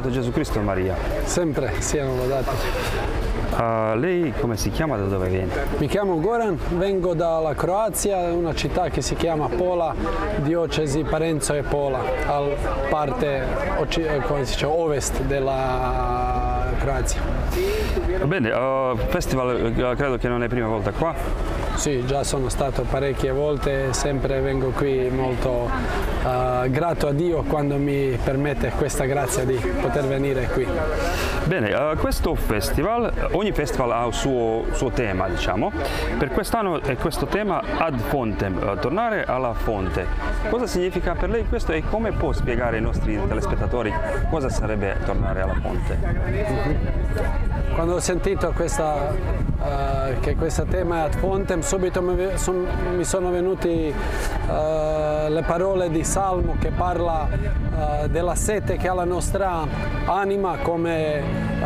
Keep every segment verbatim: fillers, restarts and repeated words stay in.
lodato Gesù Cristo, Maria. Sempre siano lodati. Uh, lei come si chiama, da dove viene? Mi chiamo Goran, vengo dalla Croazia, una città che si chiama Pola, diocesi Parenzo e Pola, al parte come si dice, ovest della Croazia. Va bene, uh, festival credo che non è prima volta qua. Sì, già sono stato parecchie volte e sempre vengo qui molto uh, grato a Dio quando mi permette questa grazia di poter venire qui. Bene, uh, questo festival, ogni festival ha il suo, suo tema, diciamo. Per quest'anno è questo tema ad fontem, uh, tornare alla fonte. Cosa significa per lei questo e come può spiegare ai nostri telespettatori cosa sarebbe tornare alla fonte? Mm-hmm. Quando ho sentito questa, uh, che questo tema è ad fontem, subito mi, son, mi sono venuti uh, le parole di Salmo che parla uh, della sete che ha la nostra anima, come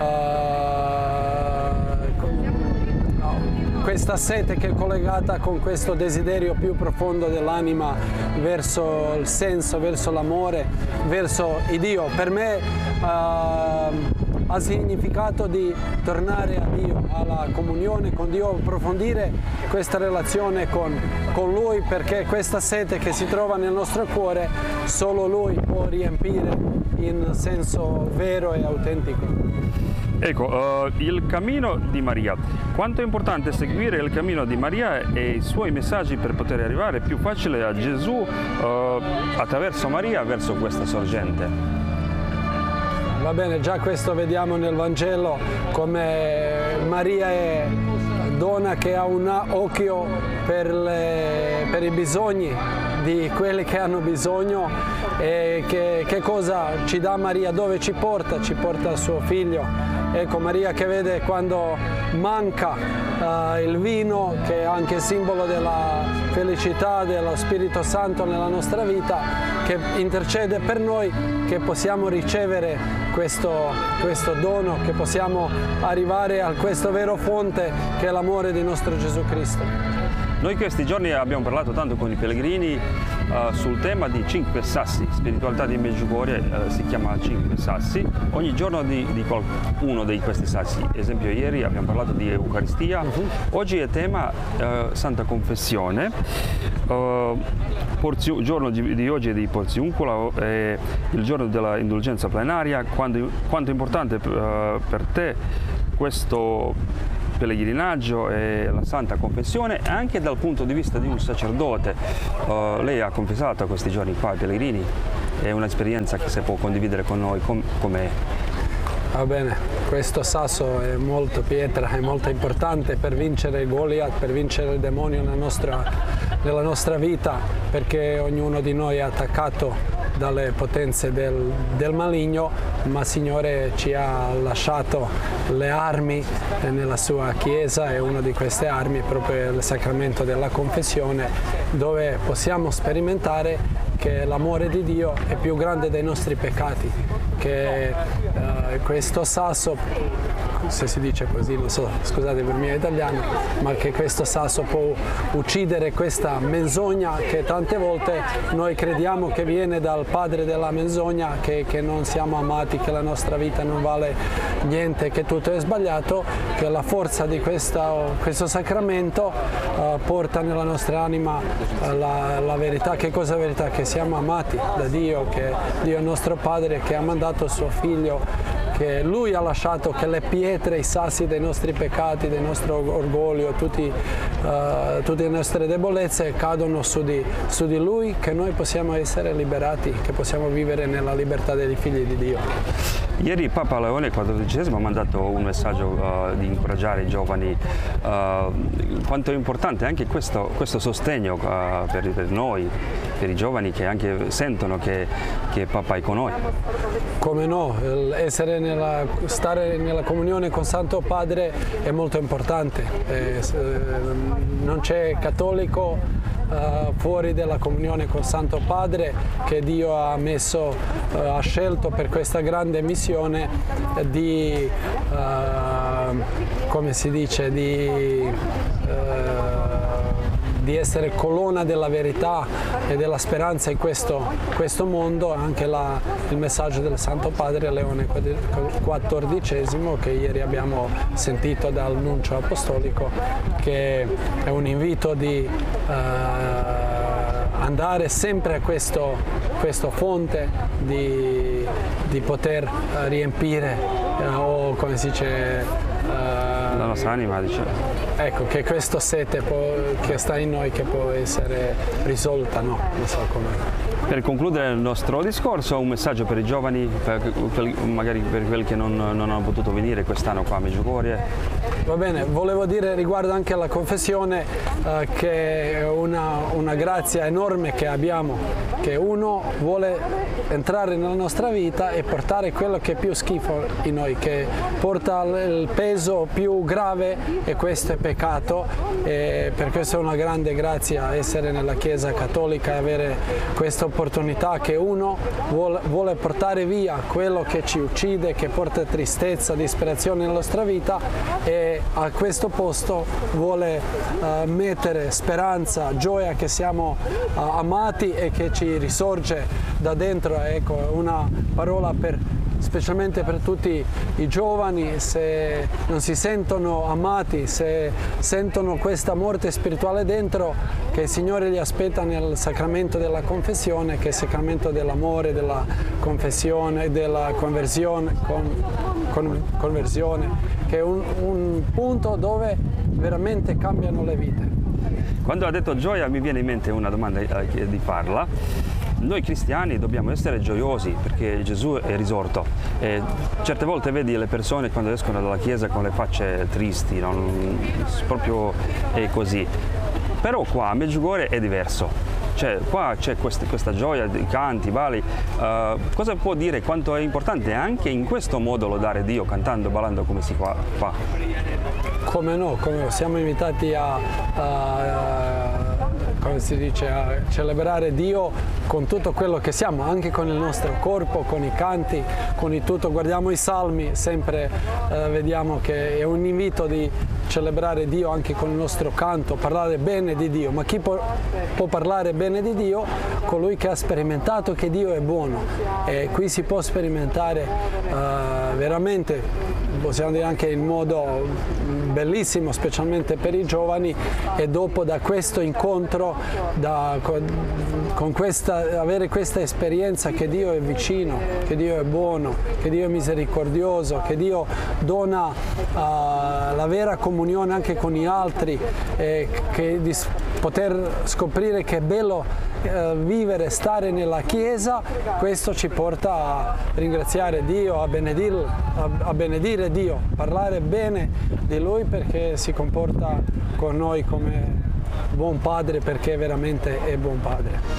uh, questa sete che è collegata con questo desiderio più profondo dell'anima verso il senso, verso l'amore, verso il Dio. Per me uh, ha significato di tornare a Dio, alla comunione con Dio, approfondire questa relazione con, con Lui, perché questa sete che si trova nel nostro cuore solo Lui può riempire in senso vero e autentico. Ecco, uh, il cammino di Maria. Quanto è importante seguire il cammino di Maria e i suoi messaggi per poter arrivare più facile a Gesù uh, attraverso Maria verso questa sorgente? Va bene, già questo vediamo nel Vangelo, come Maria è donna che ha un occhio per, le, per i bisogni di quelli che hanno bisogno. E che, che cosa ci dà Maria? Dove ci porta? Ci porta al suo figlio. Ecco, Maria che vede quando manca uh, il vino, che è anche simbolo della felicità dello Spirito Santo nella nostra vita, che intercede per noi, che possiamo ricevere questo, questo dono, che possiamo arrivare a questo vero fonte che è l'amore di nostro Gesù Cristo. Noi questi giorni abbiamo parlato tanto con i pellegrini uh, sul tema di cinque sassi, spiritualità di Medjugorje uh, si chiama cinque sassi, ogni giorno di, di uno di questi sassi. Esempio, ieri abbiamo parlato di Eucaristia, uh-huh. Oggi è tema uh, Santa Confessione, uh, porzio, giorno di, di oggi è di Porziuncula, è il giorno della indulgenza plenaria. Quando, quanto è importante uh, per te questo pellegrinaggio e la Santa Confessione anche dal punto di vista di un sacerdote. Uh, lei ha confessato questi giorni qua ai pellegrini, è un'esperienza che si può condividere con noi, com- com'è? Va bene, questo sasso è molto pietra, è molto importante per vincere Goliath, per vincere il demonio nella nostra, nella nostra vita, perché ognuno di noi è attaccato dalle potenze del, del maligno, ma il Signore ci ha lasciato le armi nella sua Chiesa e una di queste armi è proprio il sacramento della confessione, dove possiamo sperimentare che l'amore di Dio è più grande dei nostri peccati, che uh, questo sasso, se si dice così, non so, scusate per il mio italiano, ma che questo sasso può uccidere questa menzogna che tante volte noi crediamo che viene dal padre della menzogna, che, che non siamo amati, che la nostra vita non vale niente, che tutto è sbagliato, che la forza di questa, questo sacramento uh, porta nella nostra anima uh, la, la verità. Che cosa è verità? Che siamo amati da Dio, che Dio è il nostro Padre, che ha mandato il suo Figlio, che Lui ha lasciato che le pietre, i sassi dei nostri peccati, del nostro orgoglio, tutti, uh, tutte le nostre debolezze cadono su di, su di Lui, che noi possiamo essere liberati, che possiamo vivere nella libertà dei figli di Dio. Ieri Papa Leone quattordicesimo ha mandato un messaggio uh, di incoraggiare i giovani, uh, quanto è importante anche questo, questo sostegno uh, per, per noi, per i giovani che anche sentono che, che Papa è con noi. Come no, essere nella, stare nella comunione con Santo Padre è molto importante, eh, non c'è cattolico Uh, fuori dalla comunione con Santo Padre che Dio ha messo, uh, ha scelto per questa grande missione di, uh, come si dice, di uh, di essere colonna della verità e della speranza in questo, questo mondo, anche la, il messaggio del Santo Padre Leone quattordicesimo che ieri abbiamo sentito dal nuncio apostolico, che è un invito di uh, andare sempre a questo, questo fonte di, di poter uh, riempire uh, o come si dice uh, la nostra anima, dice. Ecco, che questo sete può, che sta in noi, che può essere risolta, no? Non so come. Per concludere il nostro discorso, un messaggio per i giovani, per, magari per quelli che non, non hanno potuto venire quest'anno qua a Medjugorje. Va bene, volevo dire riguardo anche alla confessione eh, che è una, una grazia enorme che abbiamo, che uno vuole entrare nella nostra vita e portare quello che è più schifo in noi, che porta il peso più grave, e questo è peccato, e per questo è una grande grazia essere nella Chiesa Cattolica e avere questa opportunità che uno vuole, vuole portare via quello che ci uccide, che porta tristezza, disperazione nella nostra vita, e a questo posto vuole uh, mettere speranza, gioia che siamo uh, amati e che ci risorge da dentro. Ecco, una parola per specialmente per tutti i giovani, se non si sentono amati, se sentono questa morte spirituale dentro, che il Signore li aspetta nel sacramento della confessione, che è il sacramento dell'amore, della confessione, della conversione, con, con, conversione, che è un, un punto dove veramente cambiano le vite. Quando ha detto gioia mi viene in mente una domanda eh, di farla. Noi cristiani dobbiamo essere gioiosi perché Gesù è risorto, e certe volte vedi le persone quando escono dalla chiesa con le facce tristi, non, proprio è così. Però qua a Medjugorje è diverso, cioè qua c'è questa, questa gioia, i canti, i balli. Uh, cosa può dire quanto è importante anche in questo modo lodare Dio, cantando, ballando come si fa? fa? Come no, come no, siamo invitati a, a come si dice, a celebrare Dio con tutto quello che siamo, anche con il nostro corpo, con i canti, con il tutto. Guardiamo i salmi, sempre eh, vediamo che è un invito di celebrare Dio anche con il nostro canto, parlare bene di Dio. Ma chi può, può parlare bene di Dio? Colui che ha sperimentato che Dio è buono. E qui si può sperimentare eh, veramente, possiamo dire anche in modo bellissimo, specialmente per i giovani, e dopo da questo incontro, da, con questa, avere questa esperienza che Dio è vicino, che Dio è buono, che Dio è misericordioso, che Dio dona uh, la vera comunione anche con gli altri, e che di poter scoprire che è bello vivere, stare nella Chiesa. Questo ci porta a ringraziare Dio, a benedire, a, a benedire Dio, parlare bene di Lui, perché si comporta con noi come buon padre, perché veramente è buon padre.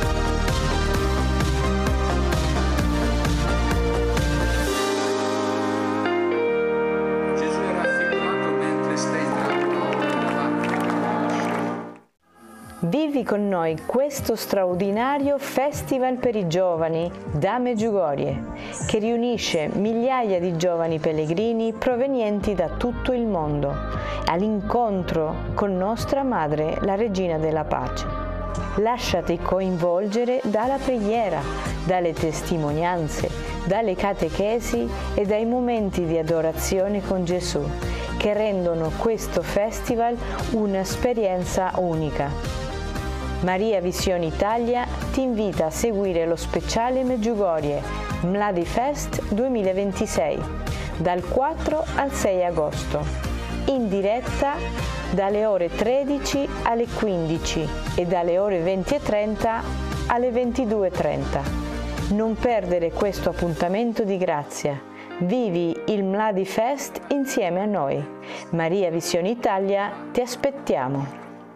Vivi con noi questo straordinario Festival per i giovani da Medjugorje, che riunisce migliaia di giovani pellegrini provenienti da tutto il mondo, all'incontro con nostra Madre, la Regina della Pace. Lasciati coinvolgere dalla preghiera, dalle testimonianze, dalle catechesi e dai momenti di adorazione con Gesù, che rendono questo festival un'esperienza unica. Maria Visione Italia ti invita a seguire lo speciale Medjugorje Mladi Fest duemilaventisei dal quattro al sei agosto, in diretta dalle ore tredici alle quindici e dalle ore venti e trenta alle ventidue e trenta. Non perdere questo appuntamento di grazia. Vivi il Mladi Fest insieme a noi. Maria Visione Italia, ti aspettiamo.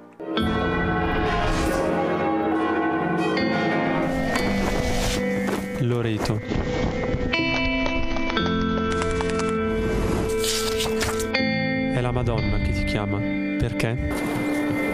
Loreto. È la Madonna che ti chiama. Perché?